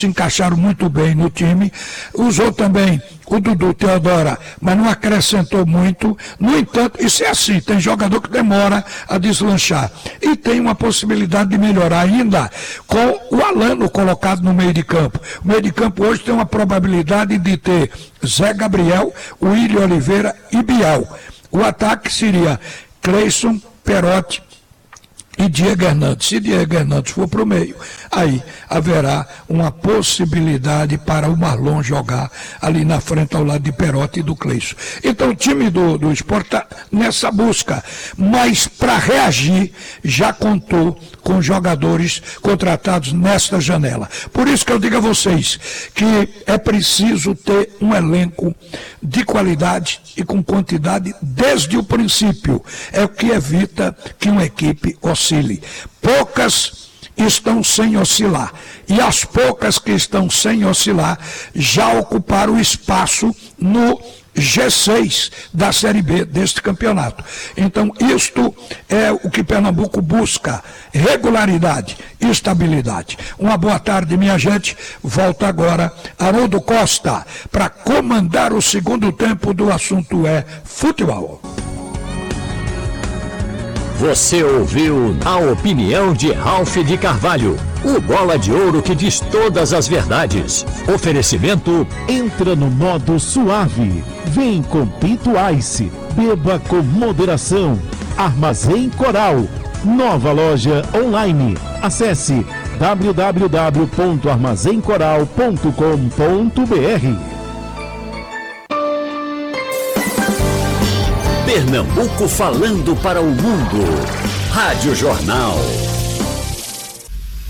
se encaixaram muito bem no time. Usou também o Dudu Teodora, mas não acrescentou muito. No entanto, isso é assim, tem jogador que demora a deslanchar. E tem uma possibilidade de melhorar ainda com o Alano colocado no meio de campo. O meio de campo hoje tem uma probabilidade de ter Zé Gabriel, William Oliveira e Biel. O ataque seria Cleison, Perotti e Diego Hernandes. Se Diego Hernandes for para o meio, aí haverá uma possibilidade para o Marlon jogar ali na frente ao lado de Perotti e do Cleison. Então o time do Sport está nessa busca, mas para reagir já contou com jogadores contratados nesta janela. Por isso que eu digo a vocês que é preciso ter um elenco de qualidade e com quantidade desde o princípio. É o que evita que uma equipe oscile. Poucas estão sem oscilar. E as poucas que estão sem oscilar já ocuparam espaço no G6 da Série B deste campeonato. Então, isto é o que Pernambuco busca: regularidade e estabilidade. Uma boa tarde, minha gente. Volta agora Haroldo Costa para comandar o segundo tempo do Assunto é Futebol. Você ouviu a opinião de Ralph de Carvalho, o bola de ouro que diz todas as verdades. Oferecimento: entra no modo suave. Vem com Pinto Ice. Beba com moderação. Armazém Coral. Nova loja online. Acesse www.armazencoral.com.br. Pernambuco falando para o mundo. Rádio Jornal.